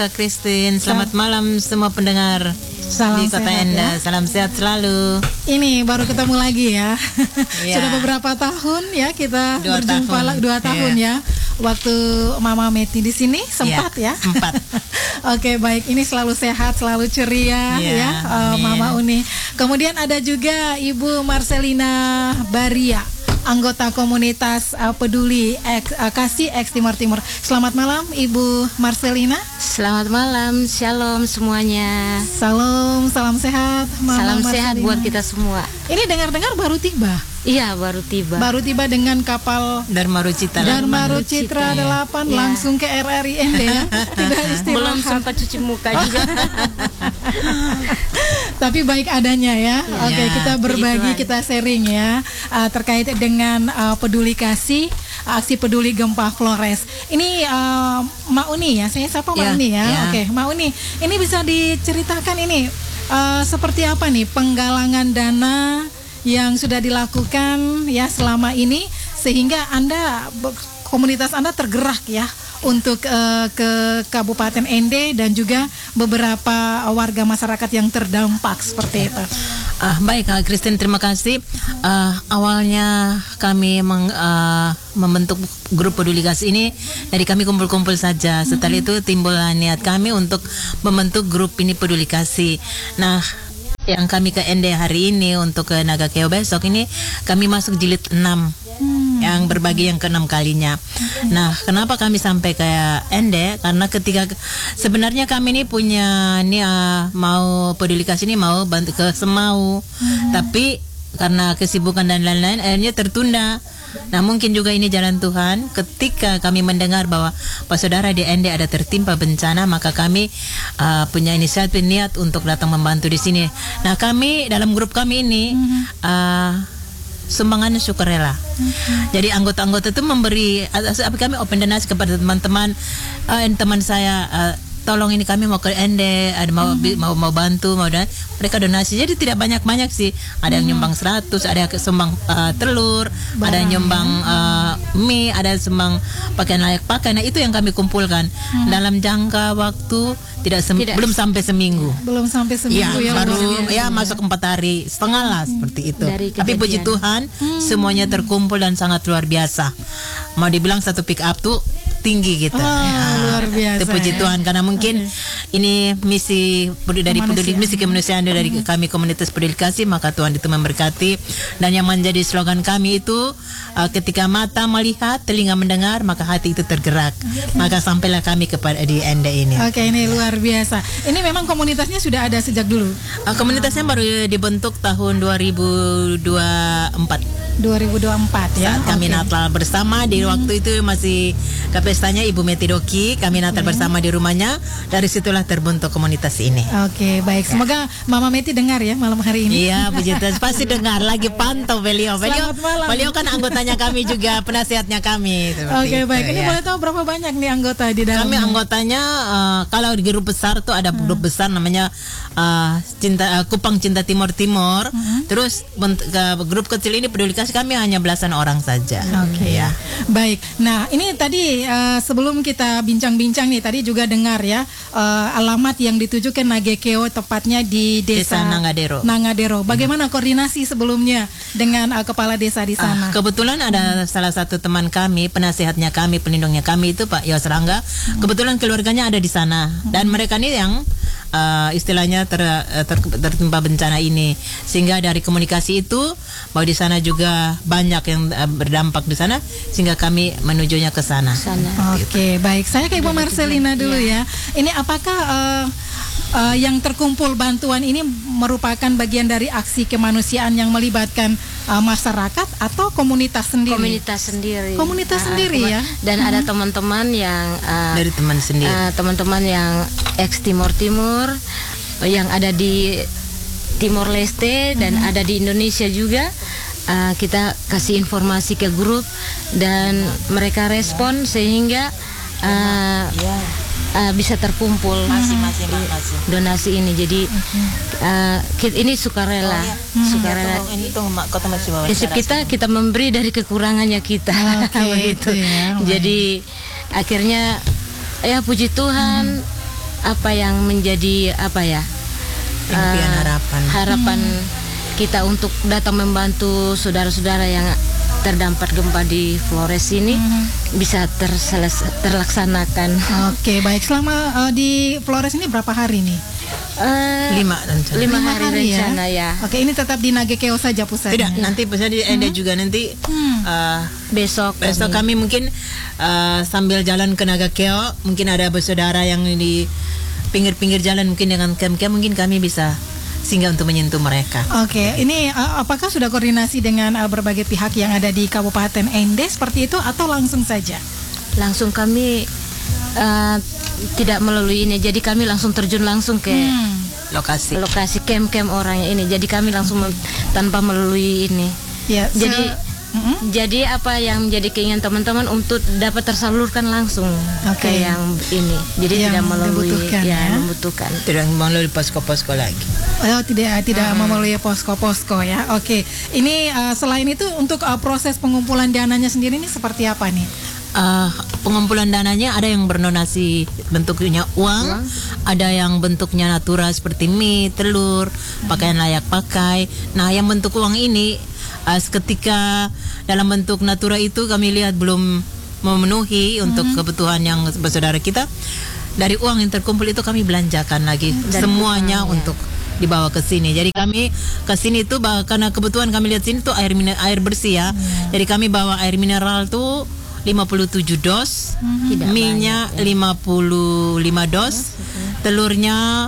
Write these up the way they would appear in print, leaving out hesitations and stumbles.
Kak Christine, selamat malam semua pendengar Salam di Kota sehat, Enda. ya. Salam sehat selalu. Ini baru ketemu lagi ya. Ya. Sudah beberapa tahun ya kita 2 berjumpa tahun. 2 tahun ya. Waktu Mama Meti di sini sempat ya. Sempat. Oke, baik. Ini selalu sehat, selalu ceria Ya, ya, amin. Mama Uni. Kemudian ada juga Ibu Marcelina Baria, anggota komunitas peduli kasih X Timur Timur. Selamat malam Ibu Marcelina. Selamat malam, shalom semuanya. Salam sehat. Mama Salam sehat Marcelina. buat kita semua. Ini dengar-dengar baru tiba. Iya, baru tiba. Baru tiba dengan kapal Dharma Rucita. Dharma Rucitra 8 Ya. langsung ke RRIND ya. Tidak Belum istirahat. sempat cuci muka juga. Tapi baik adanya ya. Oke, Ya, kita berbagi, puji kita Tuhan. sharing ya terkait dengan peduli kasih, aksi peduli gempa Flores. Ini Mak Uni ya. Saya sapa Mak Ya, Uni ya. ya. Oke, Mak Uni. Ini bisa diceritakan ini seperti apa nih penggalangan dana yang sudah dilakukan ya selama ini sehingga komunitas Anda tergerak ya untuk ke Kabupaten Ende dan juga beberapa warga masyarakat yang terdampak seperti itu. Baik Kak Christine, terima kasih. Awalnya kami membentuk grup peduli kasih ini dari kami kumpul-kumpul saja. Setelah itu timbul niat kami untuk membentuk grup ini peduli kasih. Nah, yang kami ke Ende hari ini untuk ke Nagakeo besok ini kami masuk jilid 6 yang berbagi yang ke-6 kalinya. Nah, kenapa kami sampai ke Ende? Karena ketika sebenarnya kami ini punya mau peduli kasih ini mau bantu ke Semau, tapi karena kesibukan dan lain-lain akhirnya tertunda. Nah, mungkin juga ini jalan Tuhan. Ketika kami mendengar bahwa Pak Saudara di Ende ada tertimpa bencana, maka kami punya inisiatif niat untuk datang membantu di sini. Nah, kami dalam grup kami ini sumbangan sukarela. Jadi anggota-anggota itu memberi, kami open donasi kepada teman-teman, teman saya. Tolong ini kami mau ke Ende, ada mau bantu, mereka donasi. Jadi tidak banyak sih. Ada yang nyumbang 100, ada yang sumbang telur, ada yang nyumbang mie, ada yang sumbang pakaian layak pakai. Nah, itu yang kami kumpulkan dalam jangka waktu belum sampai seminggu. Belum sampai seminggu ya. Baru masuk 4 hari setengah lah seperti itu. Dari Tapi puji kejadian. Tuhan semuanya terkumpul dan sangat luar biasa. Mau dibilang satu pick up tuh tinggi gitu. Luar biasa. Itu puji ya. Tuhan karena mungkin ini misi dari misi kemanusiaan dari kami komunitas peduli kasih, maka Tuhan itu memberkati. Dan yang menjadi slogan kami itu ketika mata melihat, telinga mendengar, maka hati itu tergerak. Maka sampailah kami kepada di Ende ini. Oke, ini luar biasa. Ini memang komunitasnya sudah ada sejak dulu. Komunitasnya baru dibentuk tahun 2024. 2024 ya. Saat kami Oke. Natal bersama di waktu itu masih kapestanya Ibu Metidoki, kami Natal bersama di rumahnya. Dari situlah terbentuk komunitas ini. Oke, baik. Semoga Mama Meti dengar ya malam hari ini. Iya, puji Tuhan, pasti dengar lagi pantau beliau. Selamat malam. Beliau kan anggotanya kami juga, penasihatnya kami. Oke, baik. Ini boleh tahu berapa banyak nih anggota di dalam? Kami anggotanya kalau di grup besar tuh ada grup besar namanya Kupang Cinta Timur. Terus grup kecil ini peduli kasih kami hanya belasan orang saja. Oke, ya. Baik. Nah, ini tadi sebelum kita bincang-bincang nih, tadi juga dengar ya alamat yang dituju ke Nagakeo, tepatnya di desa Nangadero. Bagaimana koordinasi sebelumnya dengan kepala desa di sana? Kebetulan ada salah satu teman kami, penasihatnya kami, pelindungnya kami itu Pak Yos Rangga. Kebetulan keluarganya ada di sana dan mereka ini yang istilahnya tertimpa bencana ini, sehingga dari komunikasi itu bahwa di sana juga banyak yang berdampak di sana, sehingga kami menujunya ke sana. Oke, baik. Saya ke Ibu Marcelina dulu ya. Ini apakah yang terkumpul bantuan ini merupakan bagian dari aksi kemanusiaan yang melibatkan masyarakat atau komunitas sendiri? Komunitas sendiri ya. Dan ada teman-teman yang dari teman sendiri. Teman-teman yang ex Timur yang ada di Timor Leste dan ada di Indonesia juga. Kita kasih informasi ke grup dan mereka respon sehingga bisa terkumpul donasi ini. Jadi ini sukarela. Prinsip kita memberi dari kekurangannya kita. Begitu. Ya, jadi akhirnya ya puji Tuhan apa yang menjadi apa ya Impian, harapan kita untuk datang membantu saudara-saudara yang terdampak gempa di Flores ini bisa terlaksanakan. Oke, baik. Selama di Flores ini berapa hari nih? 5 hari rencana ya. Oke, ini tetap di Nagekeo saja pusatnya. Tidak, nanti bisa di Ende juga nanti Besok kami mungkin sambil jalan ke Nagekeo, mungkin ada bersaudara yang di pinggir-pinggir jalan mungkin dengan camp-camp, mungkin kami bisa singgah untuk menyentuh mereka. Oke, ini apakah sudah koordinasi dengan berbagai pihak yang ada di Kabupaten Ende seperti itu atau langsung saja? Langsung kami tidak melalui ini, jadi kami langsung terjun langsung ke lokasi camp-camp orangnya ini. Jadi kami langsung tanpa melalui ini. Ya, jadi apa yang menjadi keinginan teman-teman untuk dapat tersalurkan langsung ke yang ini. Jadi yang tidak melalui membutuhkan. Tidak melalui posko-posko lagi. Oh, tidak melalui posko-posko ya. Oke. Ini selain itu untuk proses pengumpulan dananya sendiri ini seperti apa nih? Pengumpulan dananya ada yang berdonasi bentuknya uang, ada yang bentuknya natural seperti mie, telur, pakaian layak pakai. Nah, yang bentuk uang ini ketika dalam bentuk natura itu kami lihat belum memenuhi untuk kebutuhan yang bersaudara kita. Dari uang yang terkumpul itu kami belanjakan lagi semuanya untuk dibawa ke sini. Jadi kami ke sini itu karena kebutuhan kami lihat sini tuh air bersih ya. Jadi kami bawa air mineral tuh 57 dos, minyak 55 dos, telurnya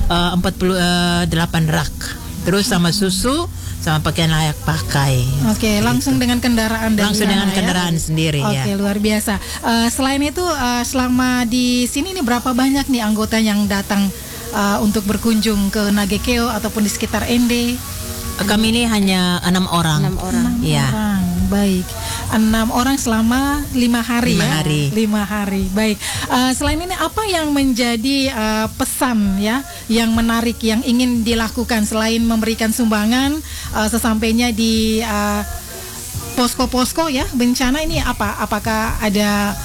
48 rak. Terus sama susu, sama pakaian layak pakai. Oke, langsung dengan kendaraan sendiri ya. Oke, luar biasa. Selain itu, selama di sini nih berapa banyak nih anggota yang datang untuk berkunjung ke Nagekeo ataupun di sekitar Ende? Kami ini hanya 6 orang. 6 orang. Ya. Baik. 6 orang selama 5 hari 5 hari. Baik. Selain ini apa yang menjadi pesan ya yang menarik yang ingin dilakukan selain memberikan sumbangan sesampainya di posko-posko ya bencana ini apa? Apakah ada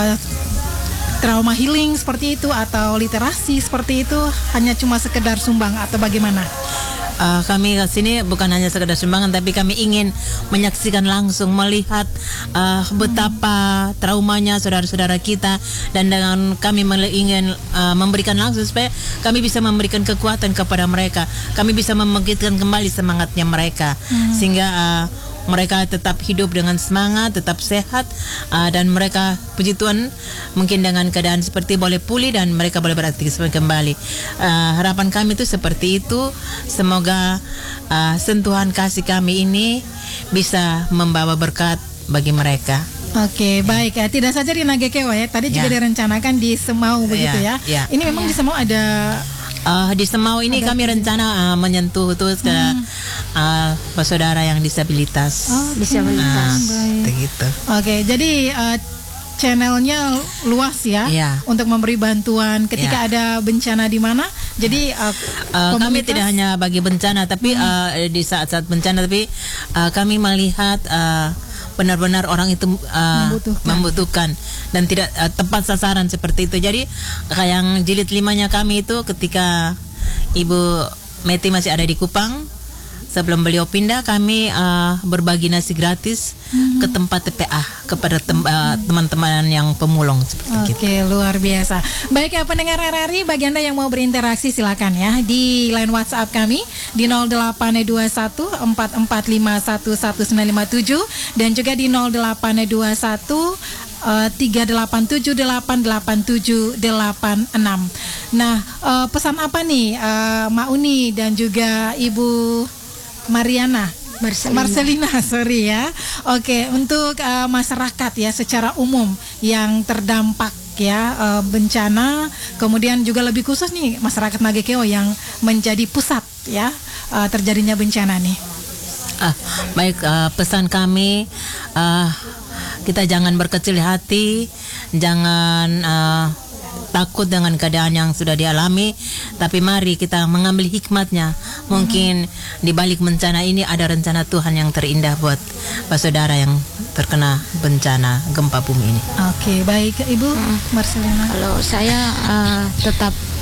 trauma healing seperti itu atau literasi seperti itu, hanya cuma sekedar sumbang atau bagaimana? Kami ke sini bukan hanya sekedar sumbangan, tapi kami ingin menyaksikan langsung, melihat betapa traumanya saudara-saudara kita, dan dengan kami ingin memberikan langsung supaya kami bisa memberikan kekuatan kepada mereka, kami bisa membangkitkan kembali semangatnya mereka, sehingga mereka tetap hidup dengan semangat, tetap sehat, dan mereka, puji Tuhan, mungkin dengan keadaan seperti boleh pulih dan mereka boleh beraktivitas kembali. Harapan kami itu seperti itu. Semoga sentuhan kasih kami ini bisa membawa berkat bagi mereka. Oke, baik ya. Tidak saja di Nagekeo ya. Tadi juga direncanakan di Semau begitu ya. Ini memang di Semau ada. Di Semau ini kami rencana menyentuh terus ke saudara yang disabilitas. Disabilitas. Begitu. Oke, jadi channelnya luas ya, untuk memberi bantuan ketika ada bencana di mana. Jadi kami tidak hanya bagi bencana, tapi di saat-saat bencana, tapi kami melihat benar-benar orang itu membutuhkan dan tidak tepat sasaran seperti itu. Jadi yang jilid 5-nya kami itu ketika Ibu Meti masih ada di Kupang, sebelum beliau pindah, kami berbagi nasi gratis ke tempat TPA kepada teman-teman yang pemulung seperti itu. Oke, luar biasa. Baik ya pendengar RRI, bagi Anda yang mau berinteraksi silakan ya di line WhatsApp kami di 082144511957 dan juga di 0821 387888786. Nah, pesan apa nih Mak Uni dan juga Ibu Marcelina, sorry ya. Oke, untuk masyarakat ya secara umum yang terdampak ya bencana, kemudian juga lebih khusus nih masyarakat Nagekeo yang menjadi pusat ya terjadinya bencana nih. Baik, pesan kami, kita jangan berkecil hati, jangan takut dengan keadaan yang sudah dialami, tapi mari kita mengambil hikmatnya. Mungkin di balik bencana ini ada rencana Tuhan yang terindah buat saudara yang terkena bencana gempa bumi ini. Oke, baik Ibu Marcelina. Kalau saya tetap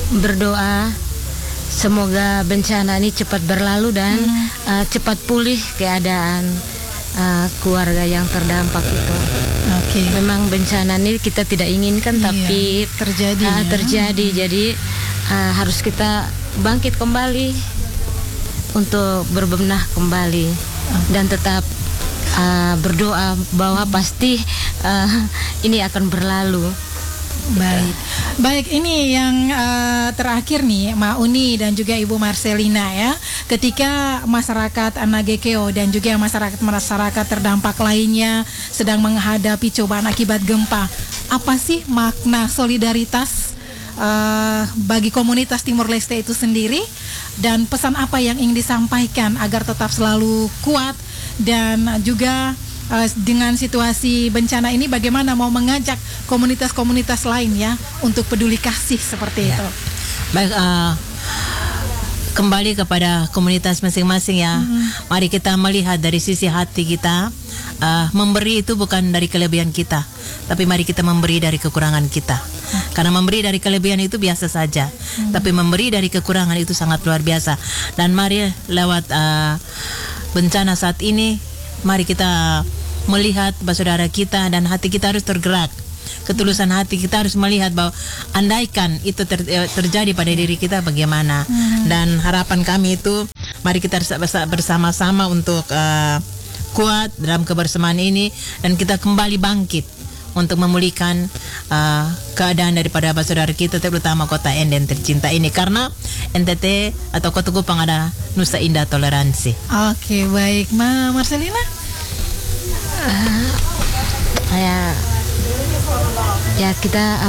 berdoa semoga bencana ini cepat berlalu dan cepat pulih keadaan keluarga yang terdampak itu. Oke. Memang bencana ini kita tidak inginkan, tapi terjadi. Ya? Terjadi. Jadi harus kita bangkit kembali untuk berbenah kembali dan tetap berdoa bahwa pasti ini akan berlalu. Baik, ini yang terakhir nih, Ma Uni dan juga Ibu Marcelina ya. Ketika masyarakat Anagekeo dan juga masyarakat terdampak lainnya sedang menghadapi cobaan akibat gempa, apa sih makna solidaritas bagi komunitas Timor Leste itu sendiri, dan pesan apa yang ingin disampaikan agar tetap selalu kuat, dan juga dengan situasi bencana ini bagaimana mau mengajak komunitas-komunitas lain ya untuk peduli kasih seperti itu. Baik, kembali kepada komunitas masing-masing ya. Mari kita melihat dari sisi hati kita. Memberi itu bukan dari kelebihan kita, tapi mari kita memberi dari kekurangan kita. Karena memberi dari kelebihan itu biasa saja, tapi memberi dari kekurangan itu sangat luar biasa. Dan mari lewat bencana saat ini, mari kita melihat bahwa saudara kita, dan hati kita harus tergerak. Ketulusan hati kita harus melihat bahwa andaikan itu terjadi pada diri kita bagaimana. Dan harapan kami itu, mari kita bersama-sama untuk kuat dalam kebersamaan ini, dan kita kembali bangkit untuk memulihkan keadaan daripada saudara kita, terutama kota Enden tercinta ini, karena NTT atau Kota Kupang ada Nusa Indah Toleransi. Oke, baik, Ma Marcelina. Ya kita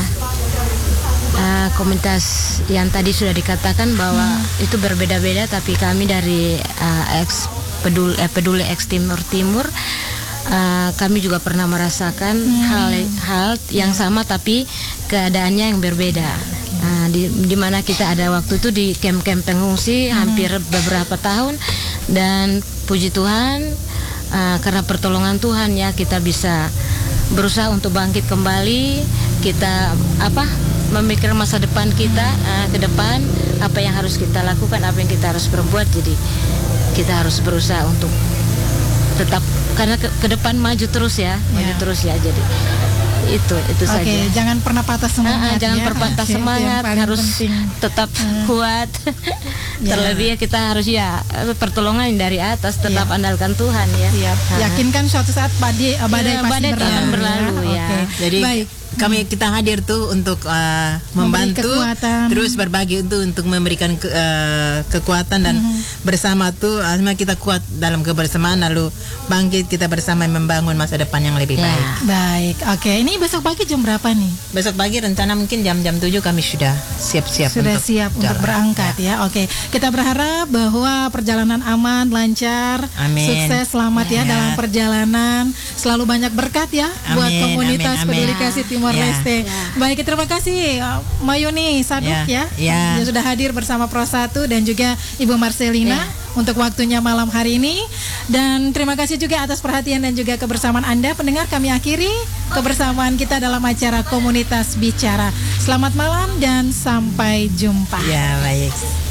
komunitas yang tadi sudah dikatakan bahwa itu berbeda-beda, tapi kami dari peduli X Timur kami juga pernah merasakan hal yang sama, tapi keadaannya yang berbeda. Di mana kita ada waktu itu di camp-camp pengungsi hampir beberapa tahun, dan puji Tuhan karena pertolongan Tuhan ya kita bisa berusaha untuk bangkit kembali. Kita memikir masa depan kita ke depan, apa yang harus kita lakukan, apa yang kita harus berbuat. Jadi kita harus berusaha untuk tetap, karena ke depan maju terus ya. Jadi itu saja. Oke, jangan pernah patah semangat. Jangan pernah patah semangat, harus penting. Tetap kuat. Terlebih kita harus pertolongan dari atas, tetap andalkan Tuhan ya. Yakinkan suatu saat badai pasti akan berlalu ya. Jadi baik. Kita hadir tuh untuk membantu, terus berbagi untuk memberikan kekuatan, dan bersama tuh kita kuat dalam kebersamaan, lalu bangkit kita bersama membangun masa depan yang lebih baik. Baik, oke. Ini besok pagi jam berapa nih? Besok pagi rencana mungkin jam 7 kami sudah siap-siap. Untuk berangkat ya. Oke, kita berharap bahwa perjalanan aman, lancar, sukses, selamat ya dalam perjalanan. Selalu banyak berkat ya buat komunitas peduli kasih Timor Leste. Baik, terima kasih Mayuni Saduk yang sudah hadir bersama Pro 1 dan juga Ibu Marcelina untuk waktunya malam hari ini. Dan terima kasih juga atas perhatian dan juga kebersamaan Anda pendengar. Kami akhiri kebersamaan kita dalam acara Komunitas Bicara. Selamat malam dan sampai jumpa. Ya, baik.